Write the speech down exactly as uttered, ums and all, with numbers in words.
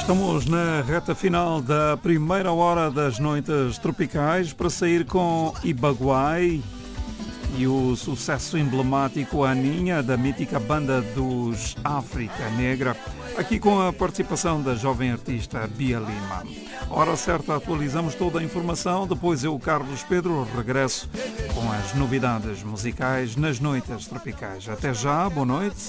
Estamos na reta final da primeira hora das noites tropicais para sair com Ibaguai e o sucesso emblemático Aninha, da mítica banda dos África Negra, aqui com a participação da jovem artista Bia Lima. Hora certa, atualizamos toda a informação, depois eu, Carlos Pedro, regresso com as novidades musicais nas noites tropicais. Até já, boa noite.